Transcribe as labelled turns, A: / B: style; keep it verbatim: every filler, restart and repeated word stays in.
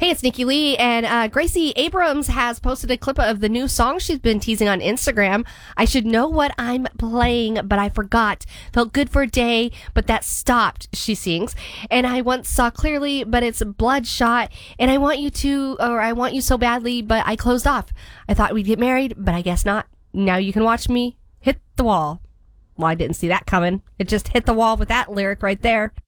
A: Hey, it's Nikki Lee, and uh, Gracie Abrams has posted a clip of the new song she's been teasing on Instagram. I should know what I'm playing, but I forgot. Felt good for a day, but that stopped, she sings. And I once saw clearly, but it's bloodshot. And I want you to, or I want you so badly, but I closed off. I thought we'd get married, but I guess not. Now you can watch me hit the wall. Well, I didn't see that coming. It just hit the wall with that lyric right there.